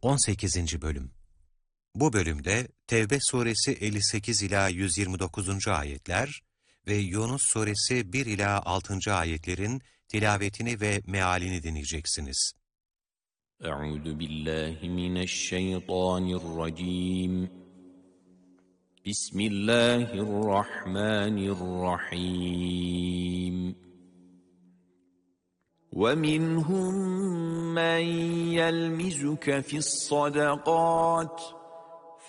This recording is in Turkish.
18. Bölüm. Bu bölümde Tevbe suresi 58 ila 129. ayetler ve Yunus suresi 1 ila 6. ayetlerin tilavetini ve mealini dinleyeceksiniz. Euzu billahi mineşşeytanirracim. Bismillahirrahmanirrahim. وَمِنْهُمْ مَنْ يَلْمِزُكَ فِي الصَّدَقَاتِ